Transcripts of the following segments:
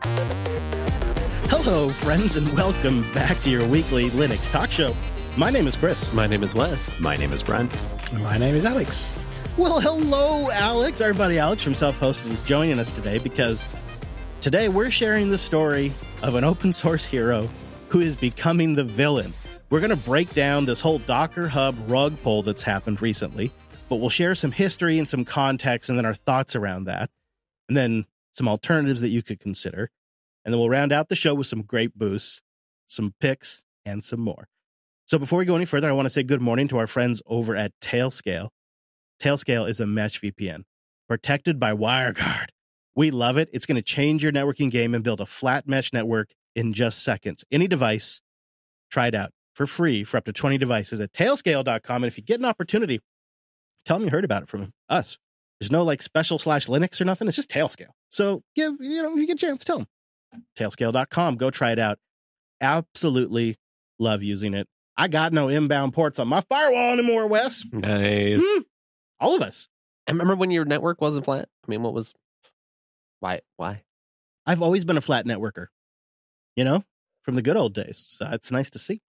Hello, friends, and welcome back to your weekly Linux talk show. My name is Chris. My name is Wes. My name is Brent. My name is Alex. Well, hello, Alex. Our buddy Alex from Self-Hosted is joining us today because today we're sharing the story of an open source hero who is becoming the villain. We're going to break down this whole Docker Hub rug pull that's happened recently, but we'll share some history and some context and then our thoughts around that, and then some alternatives that you could consider. And then we'll round out the show with some great boosts, some picks, and some more. So before we go any further, I want to say good morning to our friends over at Tailscale. Tailscale is a mesh VPN protected by WireGuard. We love it. It's going to change your networking game and build a flat mesh network in just seconds. Any device, try it out for free for up to 20 devices at tailscale.com. And if you get an opportunity, tell them you heard about it from us. There's no like special /Linux or nothing. It's just Tailscale. So if you get a chance, tell them. Tailscale.com. Go try it out. Absolutely love using it. I got no inbound ports on my firewall anymore, Wes. Nice. All of us. I remember when your network wasn't flat. I mean, why? I've always been a flat networker, from the good old days. So it's nice to see.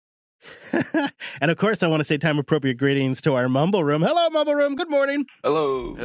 And of course, I want to say time appropriate greetings to our Mumble Room. Hello, Mumble Room. Good morning. Hello.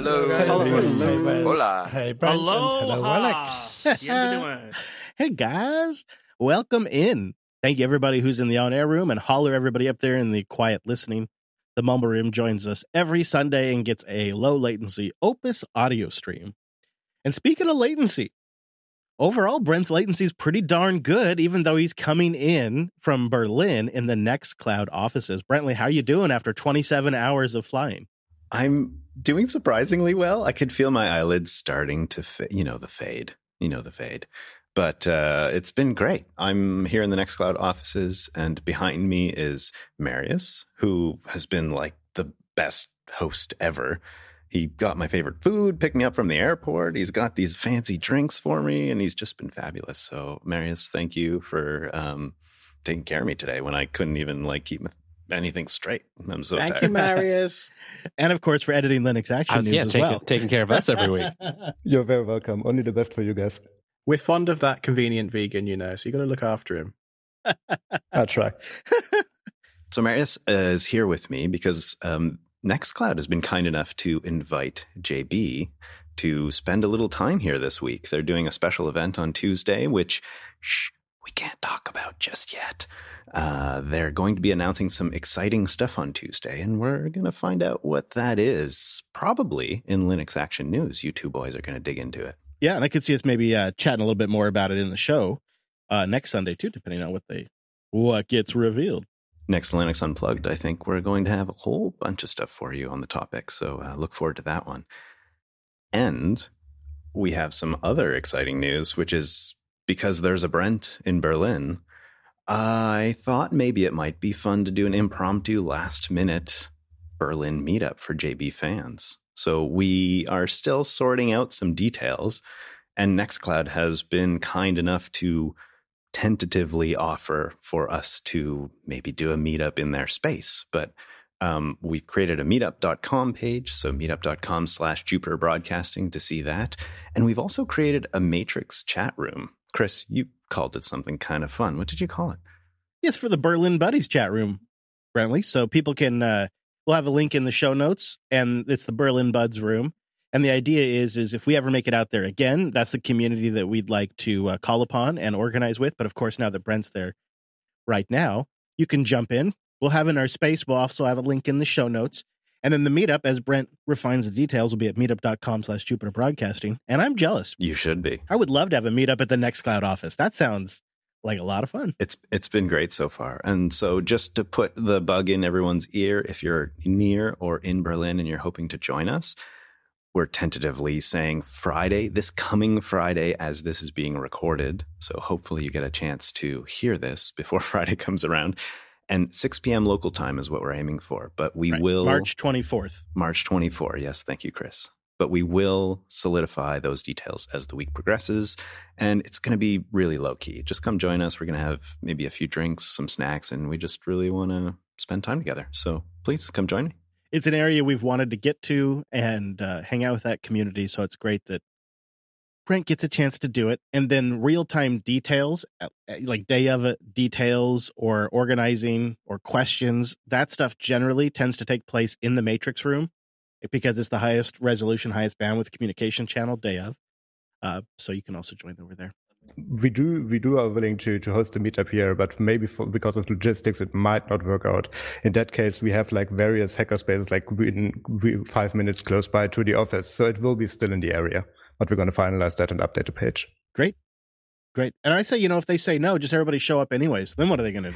Hola. Hey, Brent. Hello, Alex. Hey, guys. Welcome in. Thank you, everybody who's in the on-air room, and holler everybody up there in the quiet listening. The Mumble Room joins us every Sunday and gets a low-latency Opus audio stream. And speaking of latency, overall, Brent's latency is pretty darn good, even though he's coming in from Berlin in the Nextcloud offices. Brentley, how are you doing after 27 hours of flying? I'm doing surprisingly well. I could feel my eyelids starting to the fade. But it's been great. I'm here in the Nextcloud offices, and behind me is Marius, who has been like the best host ever. He got my favorite food, picked me up from the airport. He's got these fancy drinks for me, and he's just been fabulous. So, Marius, thank you for taking care of me today when I couldn't even keep anything straight. I'm so tired. Thank you, Marius. And of course, for editing Linux Action News as well. Taking care of us every week. You're very welcome. Only the best for you guys. We're fond of that convenient vegan, so you got to look after him. I'll try. So Marius is here with me because Nextcloud has been kind enough to invite JB to spend a little time here this week. They're doing a special event on Tuesday, which we can't talk about just yet. They're going to be announcing some exciting stuff on Tuesday, and we're going to find out what that is, probably in Linux Action News. You two boys are going to dig into it. Yeah, and I could see us maybe chatting a little bit more about it in the show next Sunday, too, depending on what gets revealed. Next Linux Unplugged, I think we're going to have a whole bunch of stuff for you on the topic, so look forward to that one. And we have some other exciting news, which is because there's a Brent in Berlin, I thought maybe it might be fun to do an impromptu last-minute Berlin meetup for JB fans. So we are still sorting out some details, and Nextcloud has been kind enough to tentatively offer for us to maybe do a meetup in their space. But we've created a meetup.com page, so meetup.com/Jupiter Broadcasting to see that. And we've also created a Matrix chat room. Chris, you called it something kind of fun. What did you call it? Yes, for the Berlin Buddies chat room, Brentley. So people can... we'll have a link in the show notes, and it's the Berlin Buds room. And the idea is if we ever make it out there again, that's the community that we'd like to call upon and organize with. But of course, now that Brent's there right now, you can jump in. We'll have in our space. We'll also have a link in the show notes. And then the meetup, as Brent refines the details, will be at meetup.com/Jupiter Broadcasting. And I'm jealous. You should be. I would love to have a meetup at the Nextcloud office. That sounds like a lot of fun. It's been great so far. And so just to put the bug in everyone's ear, if you're near or in Berlin and you're hoping to join us, we're tentatively saying Friday, this coming Friday, as this is being recorded. So hopefully you get a chance to hear this before Friday comes around. And 6 p.m. local time is what we're aiming for. But we will... March 24th. March 24. Yes, thank you, Chris. But we will solidify those details as the week progresses. And it's going to be really low key. Just come join us. We're going to have maybe a few drinks, some snacks, and we just really want to spend time together. So please come join me. It's an area we've wanted to get to and hang out with that community. So it's great that Brent gets a chance to do it, and then real-time details, like day of details or organizing or questions, that stuff generally tends to take place in the Matrix room because it's the highest resolution, highest bandwidth communication channel day of. So you can also join over there. We are willing to host a meetup here, but maybe because of logistics, it might not work out. In that case, we have like various hackerspaces, like within 5 minutes close by to the office. So it will be still in the area, but we're going to finalize that and update the page. Great. And I say, if they say no, just everybody show up anyways. Then what are they going to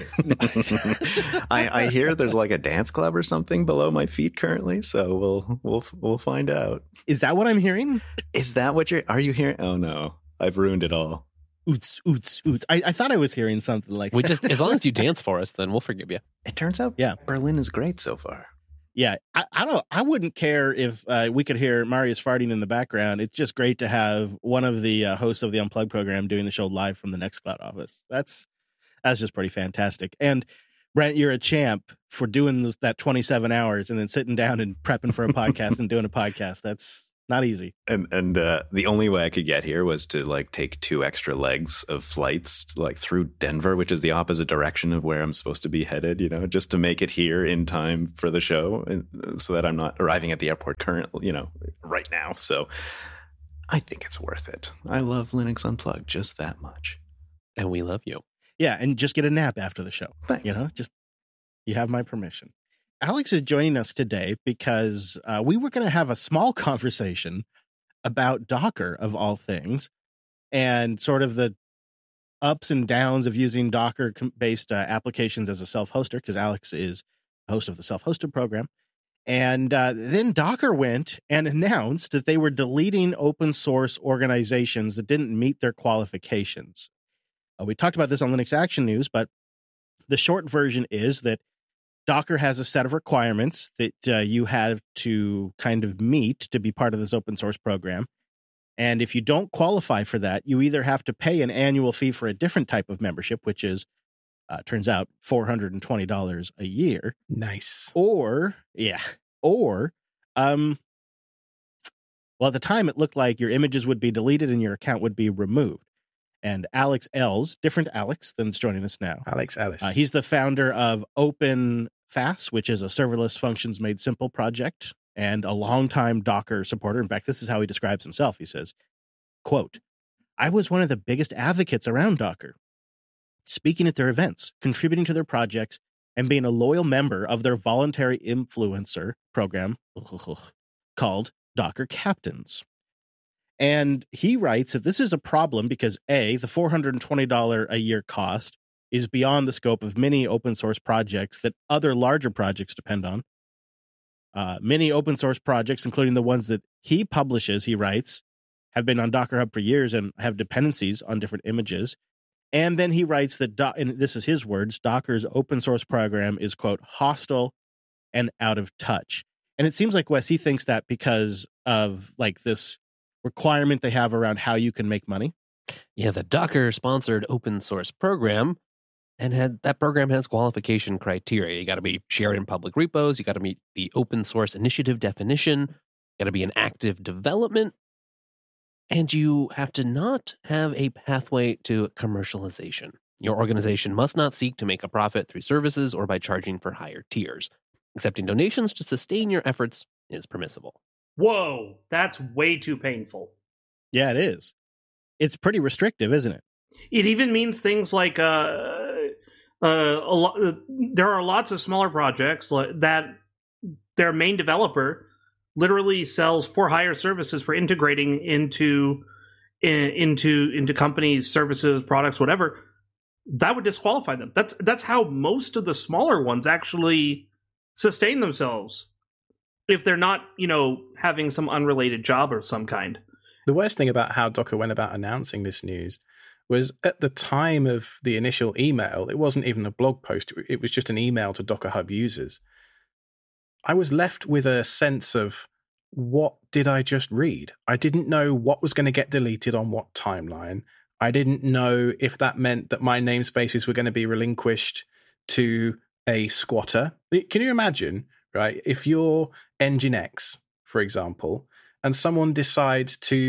do? I hear there's like a dance club or something below my feet currently, so we'll find out. Is that what I'm hearing? Is that what are you hearing? Oh no, I've ruined it all. Oots. I thought I was hearing something like that. As long as you dance for us, then we'll forgive you. It turns out Berlin is great so far. Yeah, I wouldn't care if we could hear Marius farting in the background. It's just great to have one of the hosts of the Unplugged program doing the show live from the Nextcloud office. That's just pretty fantastic. And Brent, you're a champ for doing that 27 hours and then sitting down and prepping for a podcast and doing a podcast. That's not easy. And the only way I could get here was to like take 2 extra legs of flights like through Denver, which is the opposite direction of where I'm supposed to be headed, just to make it here in time for the show, so that I'm not arriving at the airport currently, right now. So I think it's worth it. I love Linux Unplugged just that much. And we love you. Yeah, and just get a nap after the show. Thanks. You have my permission. Alex is joining us today because we were going to have a small conversation about Docker, of all things, and sort of the ups and downs of using Docker-based applications as a self-hoster, because Alex is host of the self-hosted program. And then Docker went and announced that they were deleting open source organizations that didn't meet their qualifications. We talked about this on Linux Action News, but the short version is that Docker has a set of requirements that you have to kind of meet to be part of this open source program. And if you don't qualify for that, you either have to pay an annual fee for a different type of membership, which is, turns out, $420 a year. Nice. Or, well, at the time it looked like your images would be deleted and your account would be removed. And Alex Els, different Alex than's joining us now. Alex Ellis. He's the founder of OpenFaaS, which is a serverless functions made simple project and a longtime Docker supporter. In fact, this is how he describes himself. He says, quote, "I was one of the biggest advocates around Docker, speaking at their events, contributing to their projects, and being a loyal member of their voluntary influencer program called Docker Captains." And he writes that this is a problem because, A, the $420 a year cost is beyond the scope of many open source projects that other larger projects depend on. Many open source projects, including the ones that he publishes, he writes, have been on Docker Hub for years and have dependencies on different images. And then he writes that, and this is his words, Docker's open source program is, quote, hostile and out of touch. And it seems like, Wes, he thinks that because of like this requirement they have around how you can make money. Yeah, the Docker-sponsored open source program, and that program has qualification criteria. You got to be shared in public repos. You got to meet the open source initiative definition. You got to be in active development, and you have to not have a pathway to commercialization. Your organization must not seek to make a profit through services or by charging for higher tiers. Accepting donations to sustain your efforts is permissible. Whoa, that's way too painful. Yeah, it is. It's pretty restrictive, isn't it? It even means things like there are lots of smaller projects that their main developer literally sells for hire services for integrating into companies, services, products, whatever. That would disqualify them. That's how most of the smaller ones actually sustain themselves. If they're not, having some unrelated job of some kind. The worst thing about how Docker went about announcing this news was at the time of the initial email, it wasn't even a blog post. It was just an email to Docker Hub users. I was left with a sense of, what did I just read? I didn't know what was going to get deleted on what timeline. I didn't know if that meant that my namespaces were going to be relinquished to a squatter. Can you imagine, right? If you're Nginx, for example, and someone decides to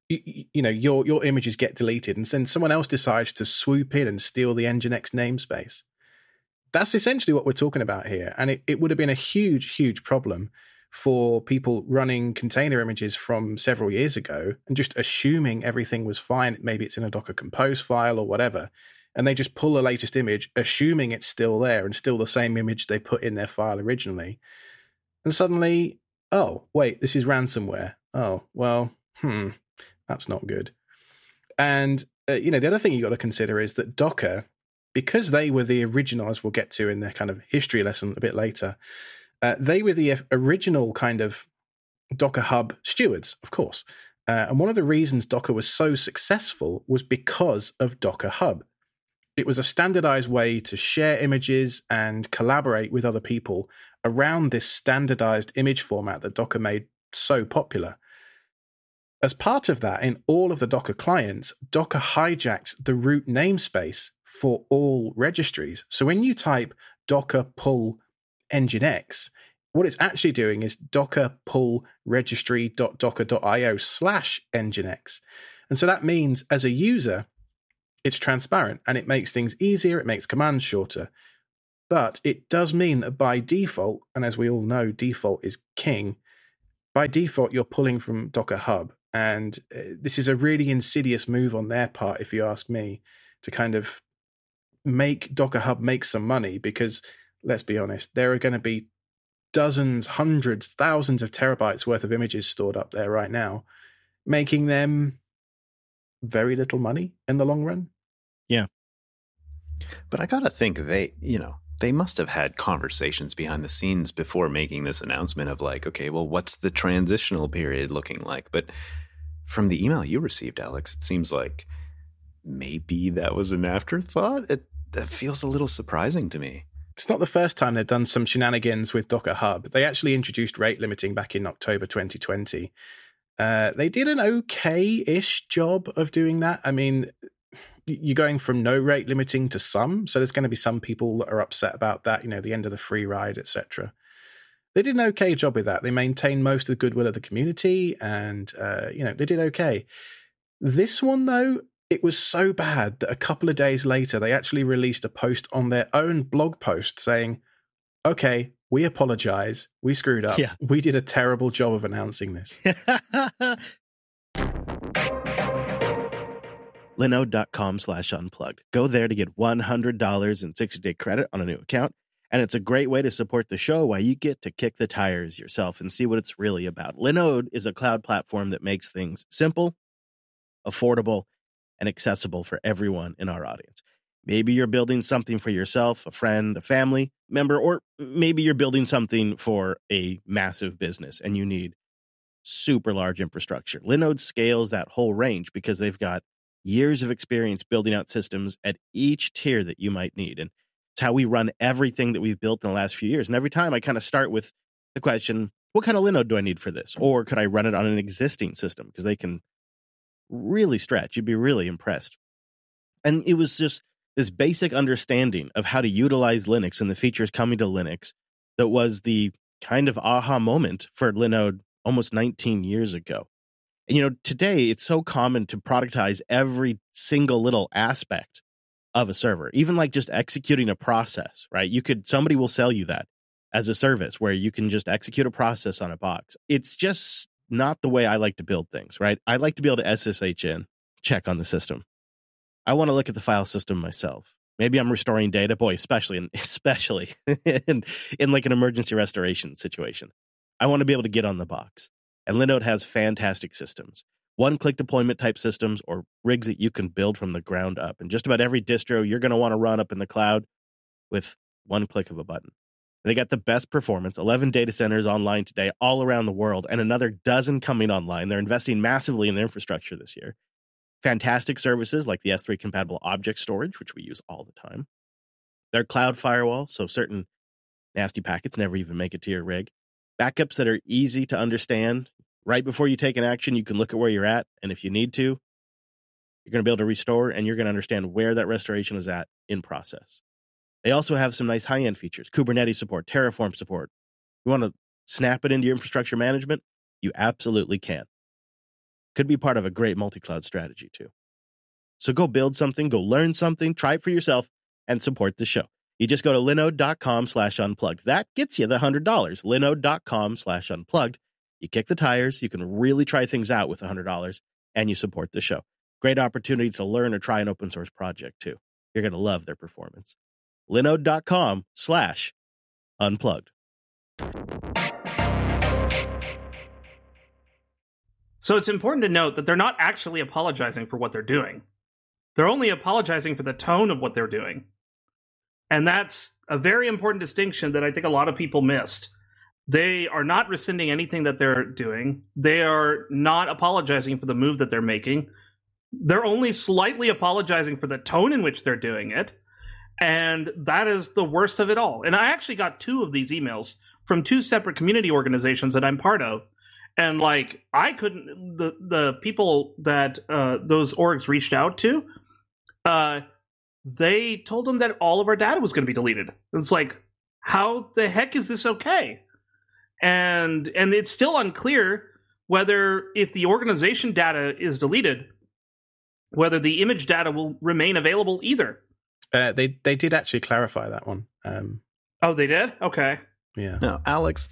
your images get deleted and then someone else decides to swoop in and steal the Nginx namespace. That's essentially what we're talking about here. And it would have been a huge, huge problem for people running container images from several years ago and just assuming everything was fine. Maybe it's in a Docker Compose file or whatever. And they just pull the latest image, assuming it's still there and still the same image they put in their file originally. And suddenly, oh, wait, this is ransomware. Oh, well, that's not good. And, the other thing you got to consider is that Docker, because they were the original, as we'll get to in their kind of history lesson a bit later, they were the original kind of Docker Hub stewards, of course. And one of the reasons Docker was so successful was because of Docker Hub. It was a standardized way to share images and collaborate with other people around this standardized image format that Docker made so popular. As part of that, in all of the Docker clients, Docker hijacked the root namespace for all registries. So when you type docker pull nginx, what it's actually doing is docker pull registry.docker.io/nginx. And so that means as a user, it's transparent and it makes things easier, it makes commands shorter. But it does mean that by default, and as we all know, default is king, by default, you're pulling from Docker Hub. And this is a really insidious move on their part, if you ask me, to kind of make Docker Hub make some money, because let's be honest, there are going to be dozens, hundreds, thousands of terabytes worth of images stored up there right now, making them very little money in the long run. Yeah. But I got to think they must have had conversations behind the scenes before making this announcement of like, okay, well, what's the transitional period looking like? But from the email you received, Alex, it seems like maybe that was an afterthought. That feels a little surprising to me. It's not the first time they've done some shenanigans with Docker Hub. They actually introduced rate limiting back in October 2020. They did an okay-ish job of doing that. I mean, you're going from no rate limiting to some, so there's going to be some people that are upset about that, the end of the free ride, etc. They did an okay job with that. They maintained most of the goodwill of the community, and they did okay. This one, though, it was so bad that a couple of days later, they actually released a post on their own blog post saying, okay, we apologize. We screwed up. Yeah. We did a terrible job of announcing this. Linode.com/unplugged. Go there to get $100 in 60-day credit on a new account. And it's a great way to support the show while you get to kick the tires yourself and see what it's really about. Linode is a cloud platform that makes things simple, affordable, and accessible for everyone in our audience. Maybe you're building something for yourself, a friend, a family member, or maybe you're building something for a massive business and you need super large infrastructure. Linode scales that whole range because they've got years of experience building out systems at each tier that you might need. And it's how we run everything that we've built in the last few years. And every time I kind of start with the question, what kind of Linode do I need for this? Or could I run it on an existing system? Because they can really stretch. You'd be really impressed. And it was just this basic understanding of how to utilize Linux and the features coming to Linux that was the kind of aha moment for Linode almost 19 years ago. And, today it's so common to productize every single little aspect of a server, even like just executing a process, right? Somebody will sell you that as a service where you can just execute a process on a box. It's just not the way I like to build things, right? I like to be able to SSH in, check on the system. I want to look at the file system myself. Maybe I'm restoring data, boy, especially in like an emergency restoration situation. I want to be able to get on the box. And Linode has fantastic systems. One-click deployment type systems or rigs that you can build from the ground up. And just about every distro you're going to want to run up in the cloud with one click of a button. And they got the best performance, 11 data centers online today all around the world, and another dozen coming online. They're investing massively in their infrastructure this year. Fantastic services like the S3 compatible object storage, which we use all the time. Their cloud firewall, so certain nasty packets never even make it to your rig. Backups that are easy to understand. Right before you take an action, you can look at where you're at, and if you need to, you're going to be able to restore, and you're going to understand where that restoration is at in process. They also have some nice high-end features, Kubernetes support, Terraform support. You want to snap it into your infrastructure management? You absolutely can. could be part of a great multi-cloud strategy too. So go build something, go learn something, try it for yourself, and support the show. You just go to linode.com/unplugged. That gets you the $100. Linode.com/unplugged. You kick the tires. You can really try things out with $100, and you support the show. Great opportunity to learn or try an open source project too. You're going to love their performance. Linode.com/unplugged. So it's important to note that they're not actually apologizing for what they're doing. They're only apologizing for the tone of what they're doing. And that's a very important distinction that I think a lot of people missed. They are not rescinding anything that they're doing. They are not apologizing for the move that they're making. They're only slightly apologizing for the tone in which they're doing it. And that is the worst of it all. And I actually got 2 of these emails from 2 separate community organizations that I'm part of. And like, I couldn't, the people that those orgs reached out to, they told them that all of our data was going to be deleted. It's like, how the heck is this okay? And it's still unclear whether, if the organization data is deleted, whether the image data will remain available either. They did actually clarify that one. Oh, they did? Okay. Yeah. No, Alex,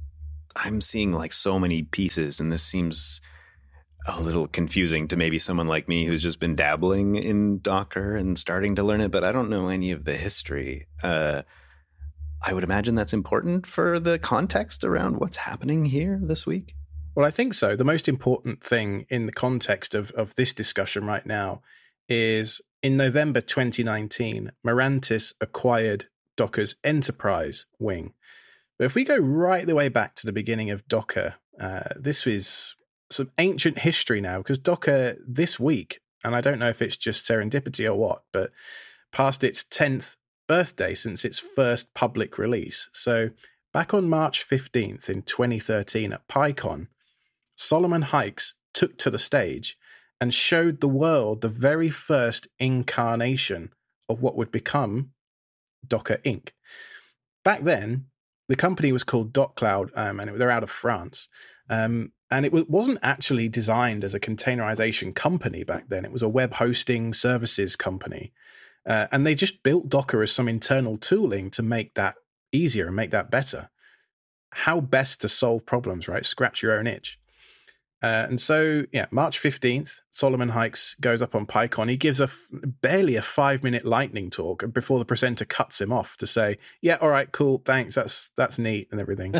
I'm seeing like so many pieces, and this seems a little confusing to maybe someone like me who's just been dabbling in Docker and starting to learn it, but I don't know any of the history. I would imagine that's important for the context around what's happening here this week. Well, I think so. The most important thing in the context of this discussion right now is in November 2019, Mirantis acquired Docker's enterprise wing. But if we go right the way back to the beginning of Docker, this is some ancient history now, because Docker this week, and I don't know if it's just serendipity or what, but passed its 10th birthday since its first public release. So back on March 15th in 2013 at PyCon, Solomon Hykes took to the stage and showed the world the very first incarnation of what would become Docker Inc. Back then, the company was called DocCloud, and they're out of France. And it wasn't actually designed as a containerization company back then. It was a web hosting services company. And they just built Docker as some internal tooling to make that easier and make that better. How best to solve problems, right? Scratch your own itch. And so, March 15th, Solomon Hykes goes up on PyCon. He gives barely a 5-minute lightning talk before the presenter cuts him off to say, yeah, all right, cool, thanks, that's neat and everything.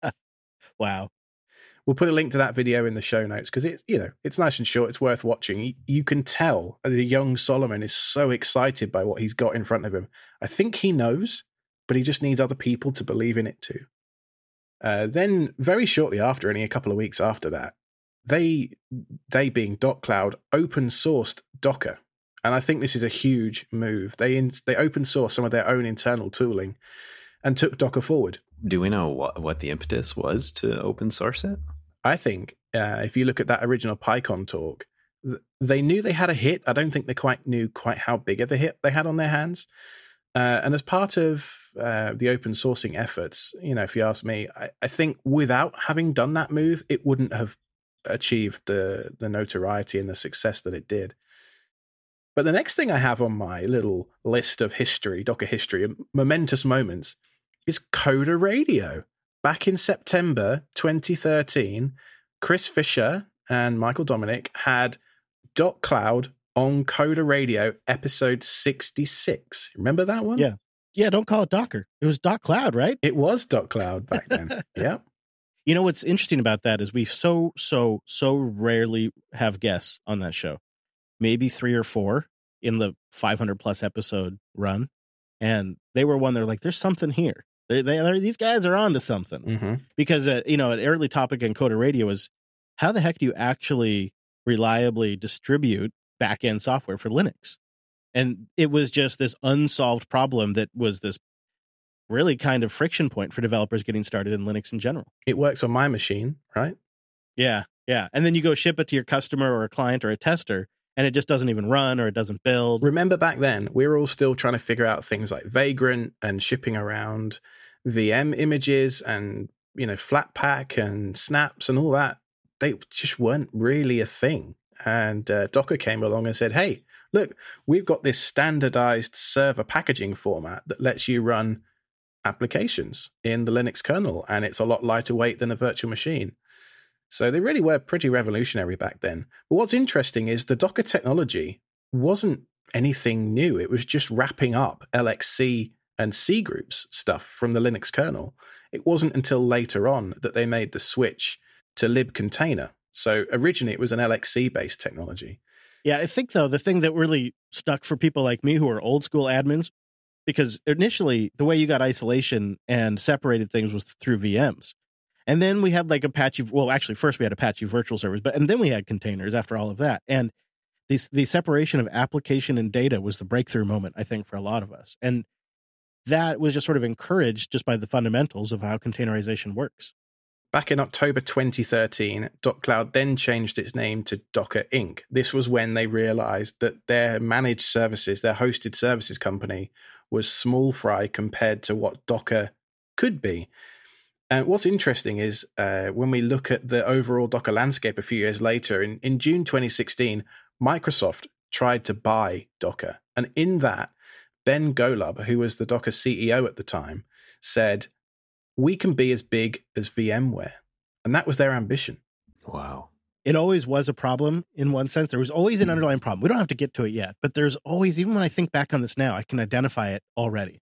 Wow. We'll put a link to that video in the show notes because it's nice and short. It's worth watching. You can tell the young Solomon is so excited by what he's got in front of him. I think he knows, but he just needs other people to believe in it too. Then very shortly after, only a couple of weeks after that, they being DocCloud open sourced Docker. And I think this is a huge move. They open sourced some of their own internal tooling and took Docker forward. Do we know what the impetus was to open source it? I think if you look at that original PyCon talk, they knew they had a hit. I don't think they knew quite how big of a hit they had on their hands. And as part of the open sourcing efforts, if you ask me, I think without having done that move, it wouldn't have achieved the notoriety and the success that it did. But the next thing I have on my little list of history, Docker history, momentous moments, is Coder Radio. Back in September 2013, Chris Fisher and Michael Dominic had DocCloud on Coder Radio, episode 66. Remember that one? Yeah. Yeah, don't call it Docker. It was DocCloud, right? It was DocCloud back then. Yeah. You know what's interesting about that is we so rarely have guests on that show. Maybe 3 or 4 in the 500 plus episode run. And they were one, they're like, there's something here. These guys are on to something. Mm-hmm. Because, an early topic in Coder Radio is how the heck do you actually reliably distribute back-end software for Linux? And it was just this unsolved problem that was this really kind of friction point for developers getting started in Linux in general. It works on my machine, right? Yeah. And then you go ship it to your customer or a client or a tester, and it just doesn't even run or it doesn't build. Remember back then, we were all still trying to figure out things like Vagrant and shipping around VM images and, Flatpak and snaps and all that. they just weren't really a thing. And Docker came along and said, hey, look, we've got this standardized server packaging format that lets you run applications in the Linux kernel, and it's a lot lighter weight than a virtual machine. So they really were pretty revolutionary back then. But what's interesting is the Docker technology wasn't anything new. It was just wrapping up LXC and C groups stuff from the Linux kernel. It wasn't until later on that they made the switch to libcontainer. So originally it was an LXC-based technology. Yeah, I think, though, the thing that really stuck for people like me who are old school admins, because initially the way you got isolation and separated things was through VMs. And then we had like Apache, well, actually first we had Apache virtual servers, and then we had containers after all of that. And the separation of application and data was the breakthrough moment, I think, for a lot of us. And that was just sort of encouraged just by the fundamentals of how containerization works. Back in October 2013, DocCloud then changed its name to Docker Inc. This was when they realized that their managed services, their hosted services company, was small fry compared to what Docker could be. And what's interesting is when we look at the overall Docker landscape a few years later, in June 2016, Microsoft tried to buy Docker. And in that, Ben Golub, who was the Docker CEO at the time, said, we can be as big as VMware. And that was their ambition. Wow. It always was a problem in one sense. There was always an underlying problem. We don't have to get to it yet, but there's always, even when I think back on this now, I can identify it already.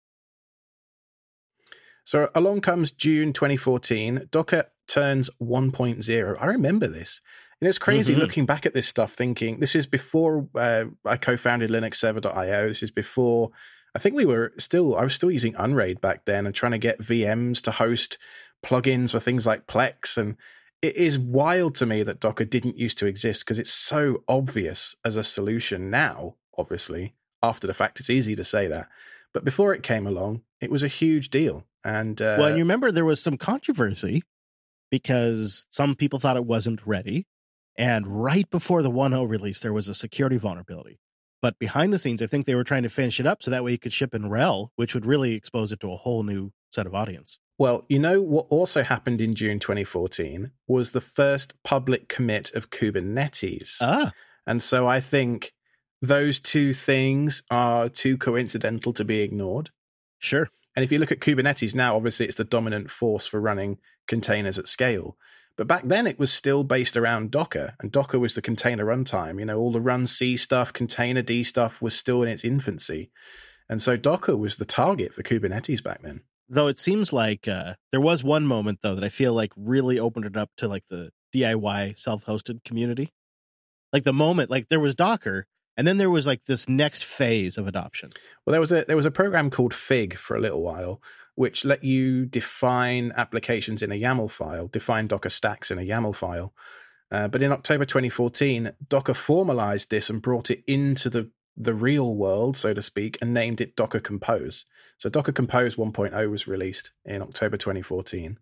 So along comes June 2014, Docker turns 1.0. I remember this. And it's crazy looking back at this stuff, thinking this is before I co-founded linuxserver.io. This is before, I think I was still using Unraid back then and trying to get VMs to host plugins for things like Plex. And it is wild to me that Docker didn't used to exist because it's so obvious as a solution now, obviously. After the fact, it's easy to say that. But before it came along, it was a huge deal. And well, and you remember there was some controversy because some people thought it wasn't ready. And right before the 1.0 release, there was a security vulnerability. But behind the scenes, I think they were trying to finish it up so that way you could ship in RHEL, which would really expose it to a whole new set of audience. Well, you know what also happened in June 2014 was the first public commit of Kubernetes. And so I think those two things are too coincidental to be ignored. Sure. And if you look at Kubernetes now, obviously it's the dominant force for running containers at scale. But back then it was still based around Docker, and Docker was the container runtime. You know, all the run C stuff, container D stuff was still in its infancy. And so Docker was the target for Kubernetes back then. Though it seems like there was one moment, though, that I feel like really opened it up to like the DIY self-hosted community. Like the moment, like there was Docker, and then there was like this next phase of adoption. Well, there was a program called Fig for a little while, which let you define applications in a YAML file, define Docker stacks in a YAML file. But in October 2014, Docker formalized this and brought it into the real world, so to speak, and named it Docker Compose. So Docker Compose 1.0 was released in October 2014.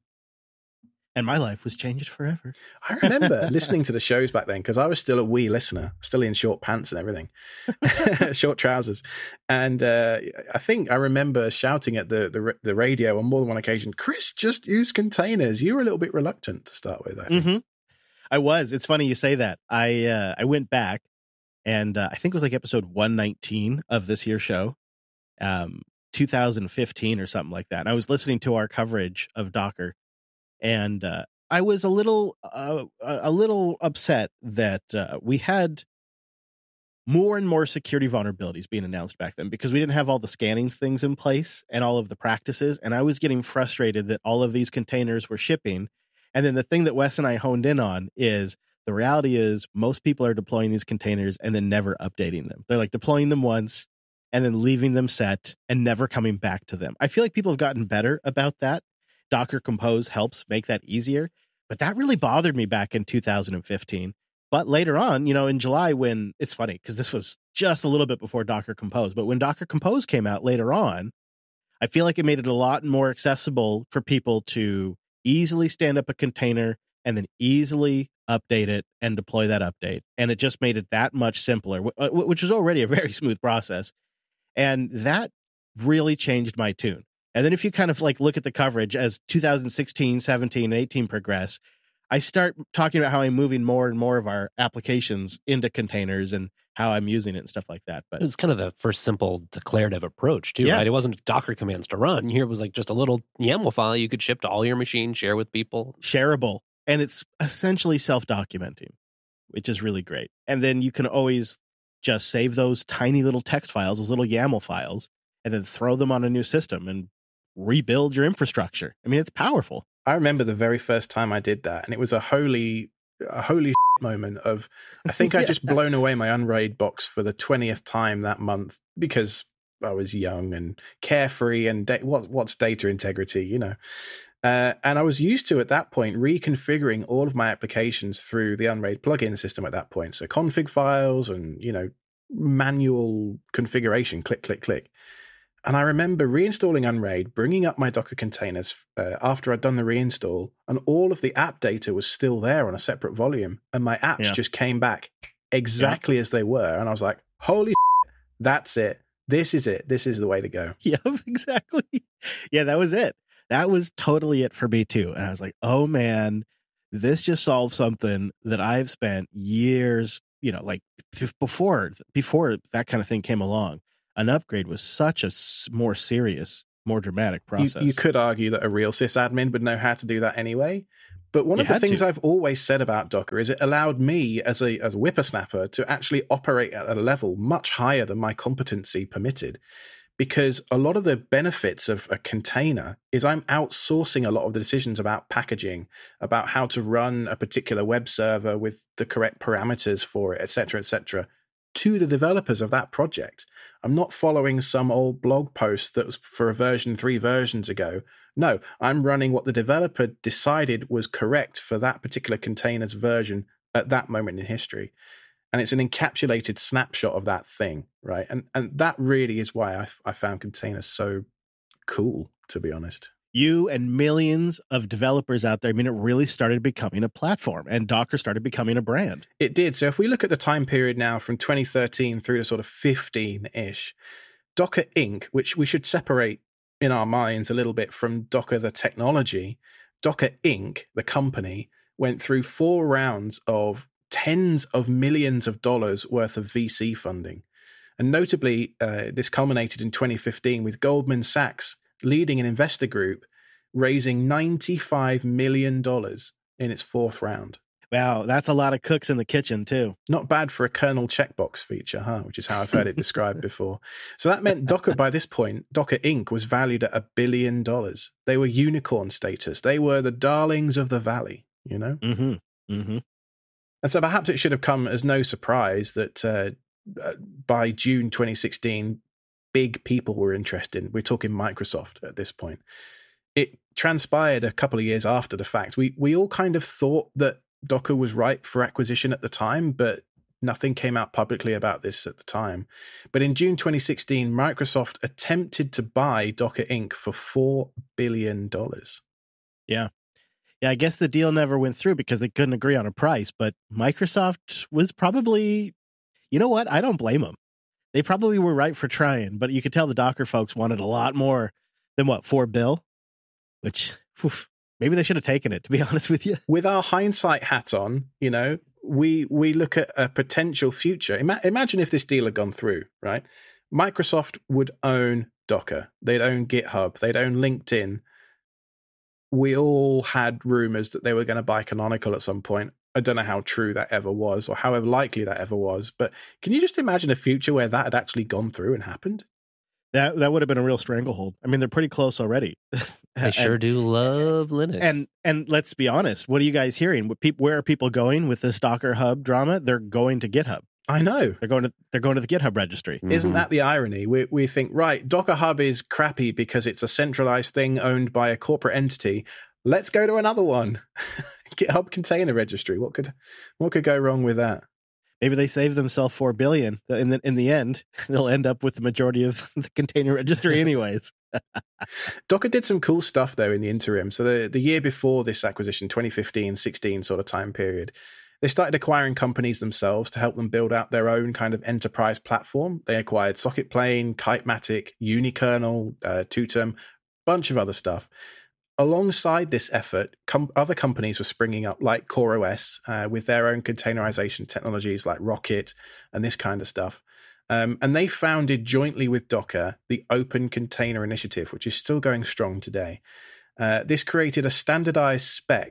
And my life was changed forever. I remember listening to the shows back then because I was still a wee listener, still in short pants and everything, short trousers. And I think I remember shouting at the radio on more than one occasion, Chris, just use containers. You were a little bit reluctant to start with, I think. I was. It's funny you say that. I went back and I think it was like episode 119 of this here show, 2015 or something like that. And I was listening to our coverage of Docker. And I was a little upset that we had more and more security vulnerabilities being announced back then because we didn't have all the scanning things in place and all of the practices. And I was getting frustrated that all of these containers were shipping. And then the thing that Wes and I honed in on is the reality is most people are deploying these containers and then never updating them. They're like deploying them once and then leaving them set and never coming back to them. I feel like people have gotten better about that. Docker Compose helps make that easier. But that really bothered me back in 2015. But later on, you know, in July, when it's funny because this was just a little bit before Docker Compose, but when Docker Compose came out later on, I feel like it made it a lot more accessible for people to easily stand up a container and then easily update it and deploy that update. And it just made it that much simpler, which was already a very smooth process. And that really changed my tune. And then if you kind of like look at the coverage as 2016, 17, and 18 progress, I start talking about how I'm moving more and more of our applications into containers and how I'm using it and stuff like that. But it was kind of the first simple declarative approach too, Yeah. right? It wasn't Docker commands to run. Here it was like just a little YAML file you could ship to all your machines, share with people. shareable. And it's essentially self-documenting, which is really great. And then you can always just save those tiny little text files, those little YAML files, and then throw them on a new system and rebuild your infrastructure. I mean, it's powerful. I remember the very first time I did that, and it was a holy moment of, I think I'd just blown away my Unraid box for the 20th time that month because I was young and carefree and what's data integrity, you know. And I was used to, at that point, reconfiguring all of my applications through the Unraid plugin system at that point. So config files and, you know, manual configuration, click, click, click. And I remember reinstalling Unraid, bringing up my Docker containers after I'd done the reinstall, and all of the app data was still there on a separate volume. And my apps just came back exactly as they were. And I was like, holy shit, that's it. This is it. This is the way to go. Yep, exactly. Yeah, that was it. That was totally it for me too. And I was like, oh man, this just solved something that I've spent years, you know, like before that kind of thing came along. An upgrade was such a more serious, more dramatic process. You could argue that a real sysadmin would know how to do that anyway. But one of the things I've always said about Docker is it allowed me as a whippersnapper to actually operate at a level much higher than my competency permitted. Because a lot of the benefits of a container is I'm outsourcing a lot of the decisions about packaging, about how to run a particular web server with the correct parameters for it, et cetera, to the developers of that project. I'm not following some old blog post that was for a version 3 versions ago. No, I'm running what the developer decided was correct for that particular container's version at that moment in history. And it's an encapsulated snapshot of that thing, right? And that really is why I found containers so cool, to be honest. You and millions of developers out there, I mean, it really started becoming a platform, and Docker started becoming a brand. It did. So if we look at the time period now from 2013 through to sort of 15-ish, Docker Inc., which we should separate in our minds a little bit from Docker the technology, Docker Inc., the company, went through 4 rounds of tens of millions of dollars worth of VC funding. And notably, this culminated in 2015 with Goldman Sachs leading an investor group raising $95 million in its 4th round. Wow, that's a lot of cooks in the kitchen, too. Not bad for a kernel checkbox feature, huh? Which is how I've heard it described before. So that meant Docker, by this point, Docker Inc. was valued at $1 billion. They were unicorn status. They were the darlings of the valley, you know? Mm-hmm. Mm-hmm. And so perhaps it should have come as no surprise that by June 2016, big people were interested. We're talking Microsoft at this point. It transpired a couple of years after the fact. We all kind of thought that Docker was ripe for acquisition at the time, but nothing came out publicly about this at the time. But in June 2016, Microsoft attempted to buy Docker Inc. for $4 billion. Yeah. Yeah, I guess the deal never went through because they couldn't agree on a price, but Microsoft was probably, you know what? I don't blame them. They probably were right for trying, but you could tell the Docker folks wanted a lot more than what, $4 billion? Which, maybe they should have taken it, to be honest with you. With our hindsight hat on, you know, we look at a potential future. Imagine if this deal had gone through, right? Microsoft would own Docker. They'd own GitHub. They'd own LinkedIn. We all had rumors that they were going to buy Canonical at some point. I don't know how true that ever was or however likely that ever was, but can you just imagine a future where that had actually gone through and happened? That would have been a real stranglehold. I mean, they're pretty close already. I sure do love Linux. And let's be honest, what are you guys hearing? Where are people going with this Docker Hub drama? They're going to GitHub. I know. They're going to the GitHub registry. Mm-hmm. Isn't that the irony? We think, right, Docker Hub is crappy because it's a centralized thing owned by a corporate entity. Let's go to another one. GitHub Container Registry. What could go wrong with that? Maybe they save themselves $4 billion. In the end, they'll end up with the majority of the container registry anyways. Docker did some cool stuff though in the interim. So the year before this acquisition, 2015, 16 sort of time period, they started acquiring companies themselves to help them build out their own kind of enterprise platform. They acquired Socketplane, Kitematic, Unikernel, Tutum, bunch of other stuff. alongside this effort, other companies were springing up like CoreOS with their own containerization technologies like Rocket and this kind of stuff. And they founded jointly with Docker the Open Container Initiative, which is still going strong today. This created a standardized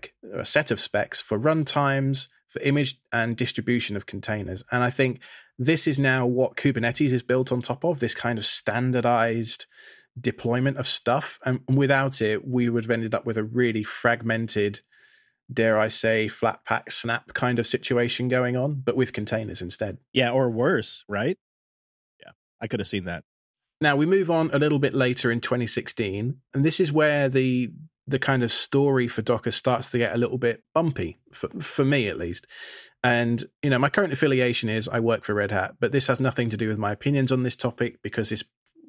a set of specs for runtimes, for image and distribution of containers. And I think this is now what Kubernetes is built on top of, this kind of standardized deployment of stuff. And without it, we would have ended up with a really fragmented, dare I say, flat pack snap kind of situation going on, but with containers instead. Yeah, or worse, right? Yeah, I could have seen that. Now, we move on a little bit later in 2016, and this is where the kind of story for Docker starts to get a little bit bumpy, for me at least. And, my current affiliation is I work for Red Hat, but this has nothing to do with my opinions on this topic because this,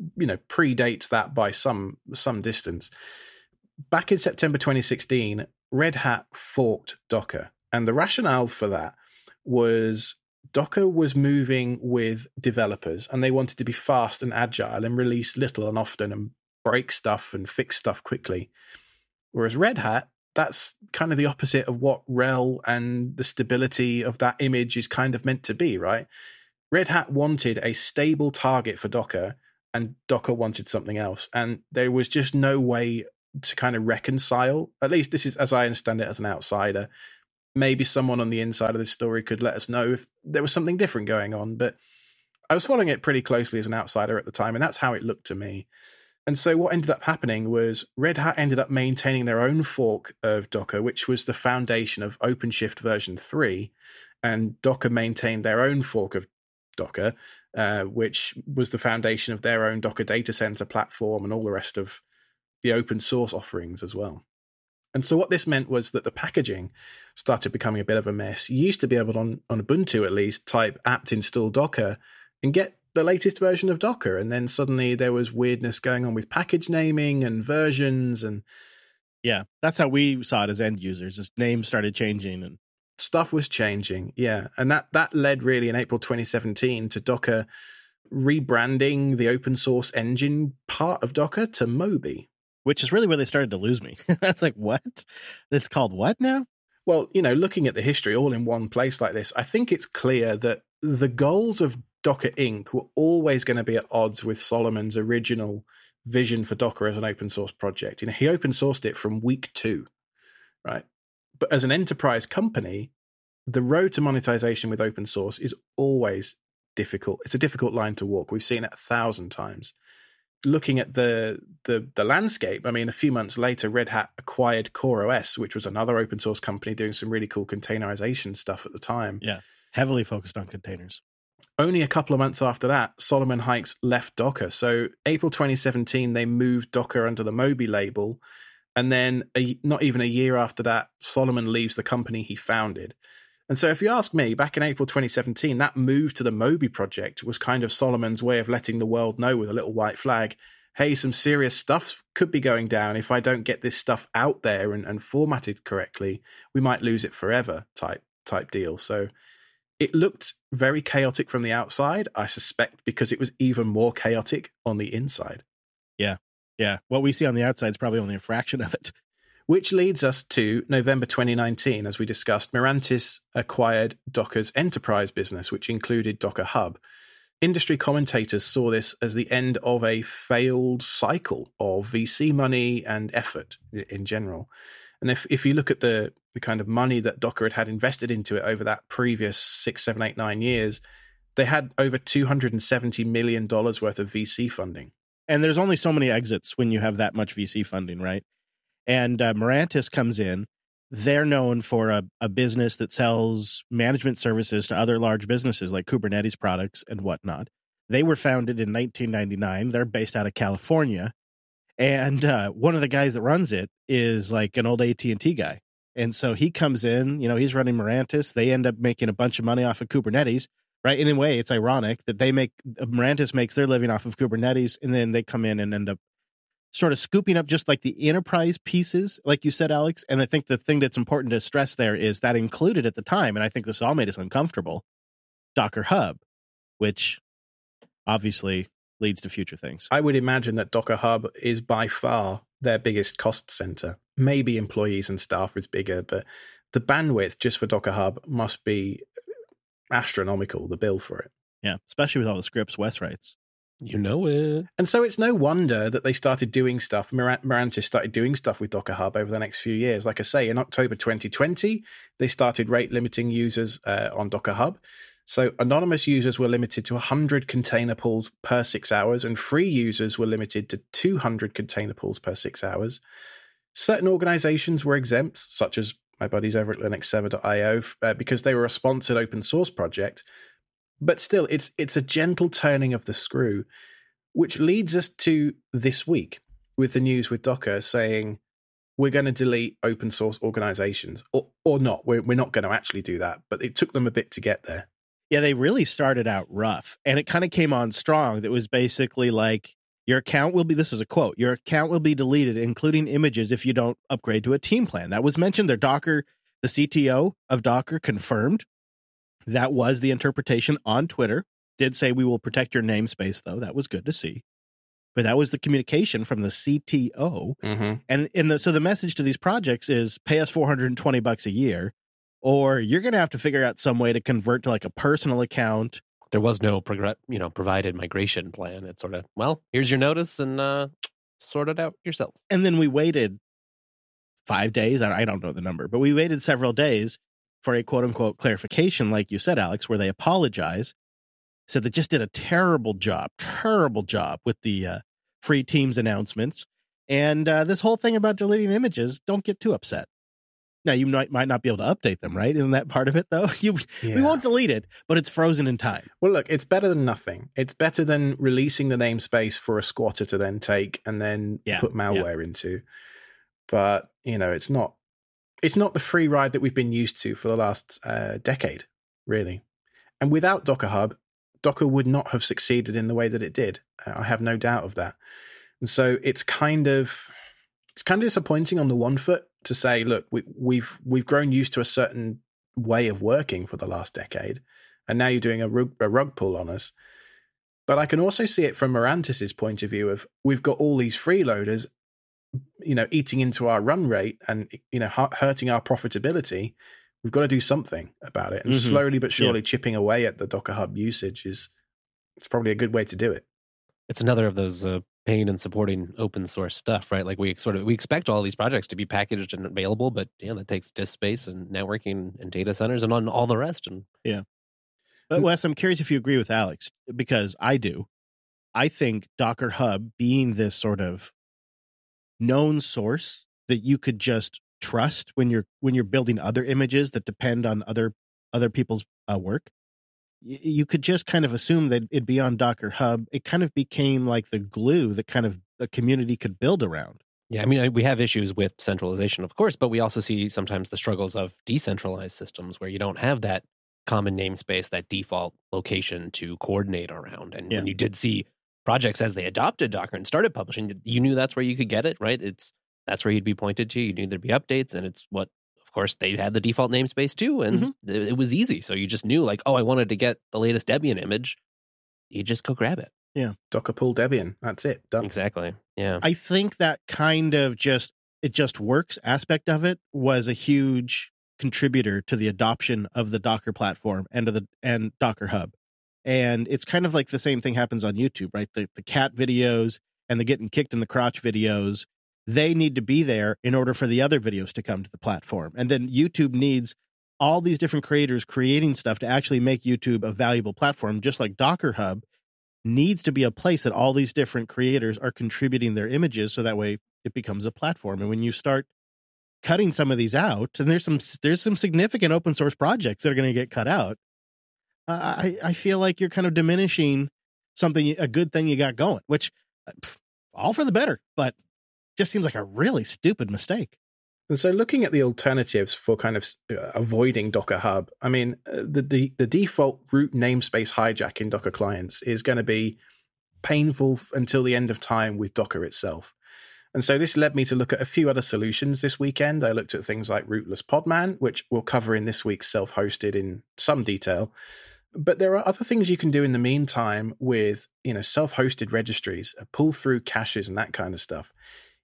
predates that by some distance. Back in September 2016, Red Hat forked Docker. And the rationale for that was Docker was moving with developers and they wanted to be fast and agile and release little and often and break stuff and fix stuff quickly. Whereas Red Hat, that's kind of the opposite of what RHEL and the stability of that image is kind of meant to be, right? Red Hat wanted a stable target for Docker and Docker wanted something else. And there was just no way to kind of reconcile. At least this is as I understand it as an outsider. Maybe someone on the inside of this story could let us know if there was something different going on. But I was following it pretty closely as an outsider at the time, and that's how it looked to me. And so what ended up happening was Red Hat ended up maintaining their own fork of Docker, which was the foundation of OpenShift version 3. And Docker maintained their own fork of Docker, which was the foundation of their own Docker data center platform and all the rest of the open source offerings as well. And so what this meant was that the packaging started becoming a bit of a mess. You used to be able to, on Ubuntu at least, type apt install Docker and get the latest version of Docker. And then suddenly there was weirdness going on with package naming and versions. And yeah, that's how we saw it as end users. Just names started changing and stuff was changing. Yeah. And that led really in April 2017 to Docker rebranding the open source engine part of Docker to Moby. Which is really where they started to lose me. That's like, what? It's called what now? Well, looking at the history all in one place like this, I think it's clear that the goals of Docker Inc. were always going to be at odds with Solomon's original vision for Docker as an open source project. He open sourced it from week 2, right? But as an enterprise company, the road to monetization with open source is always difficult. It's a difficult line to walk. We've seen it 1,000 times. Looking at the landscape, I mean, a few months later, Red Hat acquired CoreOS, which was another open source company doing some really cool containerization stuff at the time. Yeah, heavily focused on containers. Only a couple of months after that, Solomon Hykes left Docker. So April 2017, they moved Docker under the Moby label. And then not even a year after that, Solomon leaves the company he founded. And so if you ask me, back in April 2017, that move to the Moby project was kind of Solomon's way of letting the world know with a little white flag, hey, some serious stuff could be going down. If I don't get this stuff out there and formatted correctly, we might lose it forever type deal. So it looked very chaotic from the outside, I suspect, because it was even more chaotic on the inside. Yeah. What we see on the outside is probably only a fraction of it. Which leads us to November 2019. As we discussed, Mirantis acquired Docker's enterprise business, which included Docker Hub. Industry commentators saw this as the end of a failed cycle of VC money and effort in general. And if you look at the kind of money that Docker had invested into it over that previous 6, 7, 8, 9 years, they had over $270 million worth of VC funding. And there's only so many exits when you have that much VC funding, right? And Mirantis comes in. They're known for a business that sells management services to other large businesses like Kubernetes products and whatnot. They were founded in 1999. They're based out of California. And one of the guys that runs it is like an old AT&T guy. And so he comes in, he's running Mirantis. They end up making a bunch of money off of Kubernetes, right? In a way, it's ironic that Mirantis makes their living off of Kubernetes, and then they come in and end up sort of scooping up just like the enterprise pieces, like you said, Alex. And I think the thing that's important to stress there is that included at the time, and I think this all made us uncomfortable, Docker Hub, which obviously leads to future things. I would imagine that Docker Hub is by far their biggest cost center. maybe employees and staff is bigger, but the bandwidth just for Docker Hub must be astronomical, the bill for it. Yeah, especially with all the scripts Wes writes. You know it. And so it's no wonder that they started doing stuff. Mirantis started doing stuff with Docker Hub over the next few years. Like I say, in October 2020, they started rate limiting users on Docker Hub. So anonymous users were limited to 100 container pools per 6 hours, and free users were limited to 200 container pools per 6 hours. Certain organizations were exempt, such as my buddies over at linuxserver.io, because they were a sponsored open source project. But still, it's a gentle turning of the screw, which leads us to this week with the news with Docker saying we're going to delete open source organizations, or not. We're not going to actually do that, but it took them a bit to get there. Yeah, they really started out rough, and it kind of came on strong. That was basically like, your account will be, this is a quote, your account will be deleted, including images, if you don't upgrade to a team plan. That was mentioned. The CTO of Docker confirmed that was the interpretation on Twitter. Did say we will protect your namespace, though. That was good to see. But that was the communication from the CTO. Mm-hmm. And so the message to these projects is pay us $420 a year, or you're going to have to figure out some way to convert to like a personal account. There was no provided migration plan. It's sort of, well, here's your notice and sort it out yourself. And then we waited 5 days. I don't know the number, but we waited several days for a quote unquote clarification, like you said, Alex, where they apologize, said they just did a terrible job with the free teams announcements. And this whole thing about deleting images, don't get too upset. Now, you might not be able to update them, right? Isn't that part of it, though? We won't delete it, but it's frozen in time. Well, look, it's better than nothing. It's better than releasing the namespace for a squatter to then take and then put malware into. But, it's not the free ride that we've been used to for the last decade, really. And without Docker Hub, Docker would not have succeeded in the way that it did. I have no doubt of that. And so it's kind of disappointing on the one foot to say, look, we've grown used to a certain way of working for the last decade, and now you're doing a rug pull on us. But I can also see it from Mirantis's point of view of, we've got all these freeloaders, eating into our run rate and, hurting our profitability. We've got to do something about it. And slowly but surely chipping away at the Docker Hub usage it's probably a good way to do it. It's another of those paying and supporting open source stuff, right? Like we expect all these projects to be packaged and available, but that takes disk space and networking and data centers and on all the rest. And But Wes, I'm curious if you agree with Alex, because I do. I think Docker Hub being this sort of known source that you could just trust when you're building other images that depend on other people's work, you could just kind of assume that it'd be on Docker Hub. It kind of became like the glue that kind of a community could build around. Yeah, I mean, we have issues with centralization, of course, but we also see sometimes the struggles of decentralized systems where you don't have that common namespace, that default location to coordinate around. And when you did see projects as they adopted Docker and started publishing, you knew that's where you could get it, right? That's where you'd be pointed to. You knew there'd be updates, and it's what, of course, they had the default namespace too, and it was easy. So you just knew, like, oh, I wanted to get the latest Debian image. You just go grab it. Yeah. Docker pull Debian. That's it. Done. Exactly. Yeah. I think that kind of it just works aspect of it was a huge contributor to the adoption of the Docker platform and Docker Hub. And it's kind of like the same thing happens on YouTube, right? The cat videos and the getting kicked in the crotch videos, they need to be there in order for the other videos to come to the platform. And then YouTube needs all these different creators creating stuff to actually make YouTube a valuable platform, just like Docker Hub needs to be a place that all these different creators are contributing their images, so that way it becomes a platform. And when you start cutting some of these out, and there's some significant open source projects that are going to get cut out, I feel like you're kind of diminishing a good thing you got going, which all for the better, but just seems like a really stupid mistake. And so looking at the alternatives for kind of avoiding Docker Hub, I mean, the default root namespace hijack in Docker clients is going to be painful until the end of time with Docker itself. And so this led me to look at a few other solutions this weekend. I looked at things like Rootless Podman, which we'll cover in this week's Self-Hosted in some detail. But there are other things you can do in the meantime with, self-hosted registries, pull through caches and that kind of stuff.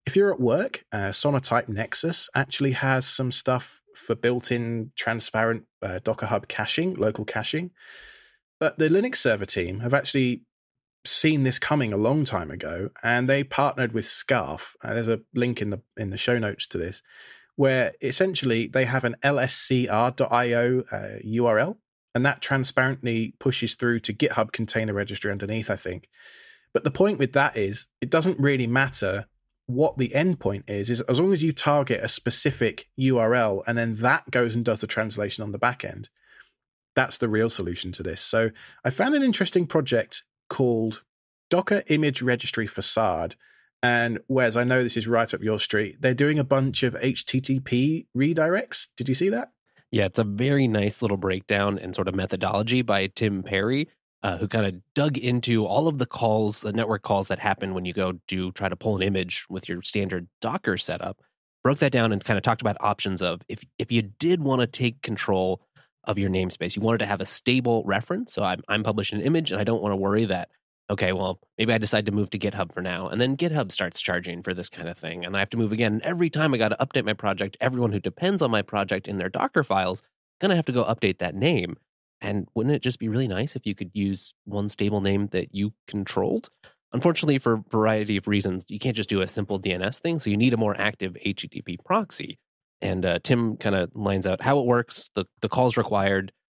if you're at work, Sonatype Nexus actually has some stuff for built-in transparent Docker Hub caching, local caching. But the Linux server team have actually seen this coming a long time ago, and they partnered with Scarf. There's a link in the show notes to this, where essentially they have an lscr.io URL, and that transparently pushes through to GitHub Container Registry underneath, I think. But the point with that is it doesn't really matter what the endpoint is as long as you target a specific URL and then that goes and does the translation on the back end. That's the real solution to this. So I found an interesting project called Docker Image Registry Facade. And Wes, I know this is right up your street. They're doing a bunch of HTTP redirects. Did you see that? Yeah, it's a very nice little breakdown and sort of methodology by Tim Perry, who kind of dug into all of the calls, the network calls that happen when you go to try to pull an image with your standard Docker setup, broke that down and kind of talked about options of if you did want to take control of your namespace, you wanted to have a stable reference. So I'm publishing an image and I don't want to worry that, okay, well, maybe I decide to move to GitHub for now. And then GitHub starts charging for this kind of thing. And I have to move again. And every time I got to update my project, everyone who depends on my project in their Docker files, going to have to go update that name. And wouldn't it just be really nice if you could use one stable name that you controlled? Unfortunately, for a variety of reasons, you can't just do a simple DNS thing. So you need a more active HTTP proxy. And Tim kind of lines out how it works, the calls required,